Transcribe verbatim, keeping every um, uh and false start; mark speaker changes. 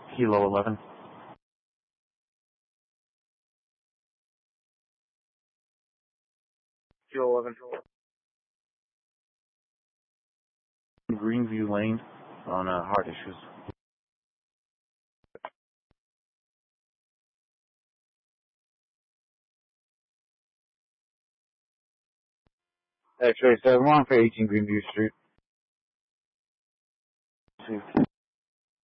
Speaker 1: Kilo eleven.
Speaker 2: Kilo eleven.
Speaker 1: Greenview Lane on uh, heart issues.
Speaker 2: X-ray seven one for eighteen Greenview Street.
Speaker 1: Safety.